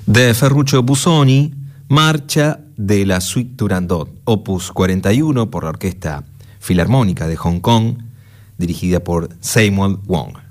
De Ferruccio Busoni, Marcha de la Suite Turandot, opus 41 por la Orquesta Filarmónica de Hong Kong, dirigida por Samuel Wong.